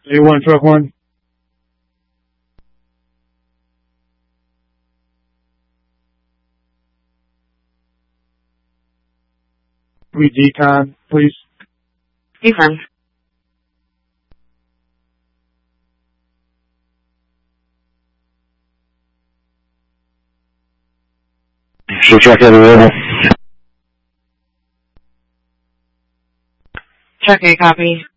A1 truck 1. We decon, please. Confirmed. Should truck available. Truck A, copy.